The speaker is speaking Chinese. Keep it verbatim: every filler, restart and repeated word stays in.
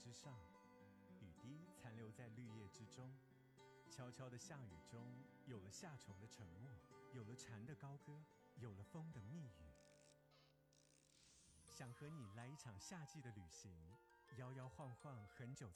之上，雨滴残留在绿叶之中。悄悄的下雨中，有了夏虫的沉默，有了蝉的高歌，有了风的密语。想和你来一场夏季的旅行，摇摇晃晃很久